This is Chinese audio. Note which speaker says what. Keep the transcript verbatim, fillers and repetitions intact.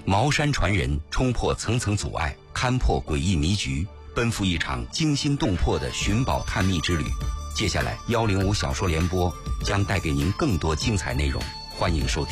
Speaker 1: 茅山传人冲破层层阻碍，勘破诡异迷局，奔赴一场惊心动魄的寻宝探秘之旅。接下来，幺零五小说联播将带给您更多精彩内容，欢迎收听。